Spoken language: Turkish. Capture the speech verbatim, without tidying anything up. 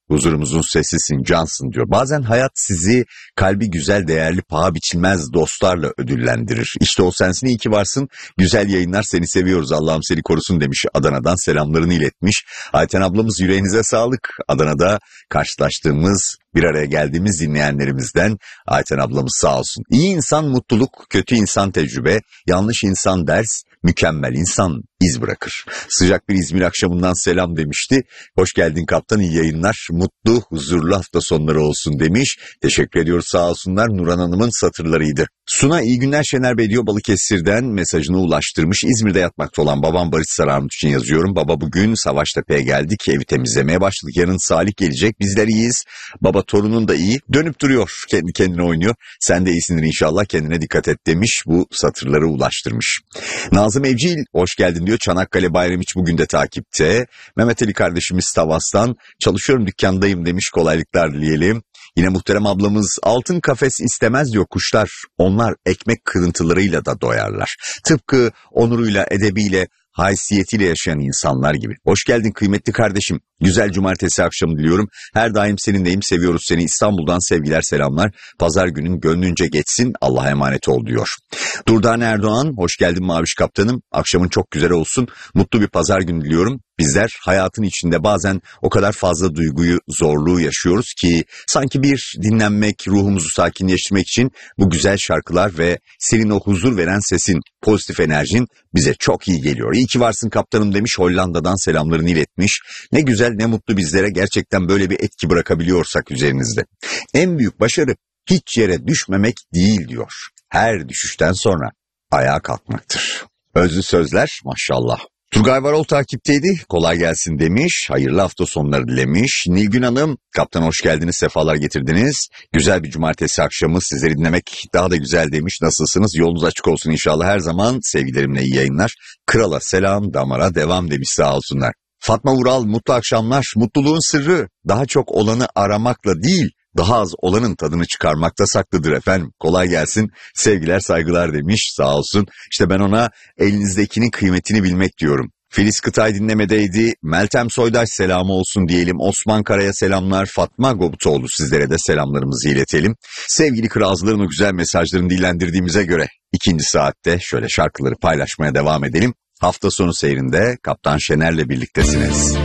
huzurumuzun sesisin, cansın diyor. Bazen hayat sizi kalbi güzel, değerli, paha biçilmez dostlarla ödüllendirir. İşte o sensin, iyi ki varsın. Güzel yayınlar, seni seviyoruz. Allah'ım seni korusun demiş. Adana'dan selamlarını iletmiş. Ayten ablamız yüreğinize sağlık. Adana'da karşılaştığımız, bir araya geldiğimiz dinleyenlerimizden Ayten ablamız sağ olsun. İyi insan mutluluk, kötü insan tecrübe, yanlış insan ders, mükemmel insan iz bırakır. Sıcak bir İzmir akşamından selam demişti. Hoş geldin kaptan, iyi yayınlar. Mutlu, huzurlu hafta sonları olsun demiş. Teşekkür ediyoruz, sağ olsunlar. Nurhan Hanım'ın satırlarıydı. Suna iyi günler Şener Bey diyor, Balıkesir'den mesajını ulaştırmış. İzmir'de yatmakta olan babam Barış Sararmut için yazıyorum. Baba bugün Savaştepe'ye geldik, evi temizlemeye başladık. Yarın Salih gelecek, bizler iyiyiz. Baba torunun da iyi, dönüp duruyor, kendi kendine oynuyor. Sen de iyisindir inşallah, kendine dikkat et demiş, bu satırları ulaştırmış. Nazım Evcil hoş geldin diyor. Çanakkale Bayramiç bugün de takipte. Mehmet Ali kardeşimiz Tavas'tan çalışıyorum, dükkandayım demiş, kolaylıklar dileyelim. Yine muhterem ablamız altın kafes istemez diyor, kuşlar onlar ekmek kırıntılarıyla da doyarlar. Tıpkı onuruyla, edebiyle, haysiyetiyle yaşayan insanlar gibi. Hoş geldin kıymetli kardeşim. Güzel cumartesi akşamı diliyorum. Her daim seninleyim, seviyoruz seni. İstanbul'dan sevgiler, selamlar. Pazar günün gönlünce geçsin, Allah'a emanet ol diyor. Durdane Erdoğan, hoş geldin Maviş kaptanım. Akşamın çok güzel olsun. Mutlu bir pazar günü diliyorum. Bizler hayatın içinde bazen o kadar fazla duyguyu, zorluğu yaşıyoruz ki sanki bir dinlenmek, ruhumuzu sakinleştirmek için bu güzel şarkılar ve senin o huzur veren sesin, pozitif enerjin bize çok iyi geliyor. İyi ki varsın kaptanım demiş, Hollanda'dan selamlarını iletmiş. Ne güzel, ne mutlu bizlere, gerçekten böyle bir etki bırakabiliyorsak üzerinizde. En büyük başarı hiç yere düşmemek değil diyor. Her düşüşten sonra ayağa kalkmaktır. Özlü sözler maşallah. Turgay Varol takipteydi. Kolay gelsin demiş. Hayırlı hafta sonları dilemiş. Nilgün Hanım, kaptan hoş geldiniz, sefalar getirdiniz. Güzel bir cumartesi akşamı, sizleri dinlemek daha da güzel demiş. Nasılsınız? Yolunuz açık olsun inşallah her zaman. Sevgilerimle iyi yayınlar. Krala selam, damara devam demiş, sağ olsunlar. Fatma Vural, mutlu akşamlar. Mutluluğun sırrı daha çok olanı aramakla değil, daha az olanın tadını çıkarmakta saklıdır efendim. Kolay gelsin, sevgiler saygılar demiş, sağ olsun. İşte ben ona elinizdekinin kıymetini bilmek diyorum. Filiz Kıtay dinlemedeydi. Meltem Soydaş selamı olsun diyelim. Osman Kara'ya selamlar. Fatma Gobutoğlu, sizlere de selamlarımızı iletelim. Sevgili Krazların o güzel mesajlarını dillendirdiğimize göre ikinci saatte şöyle şarkıları paylaşmaya devam edelim. Hafta sonu seyrinde Kaptan Şener'le birliktesiniz.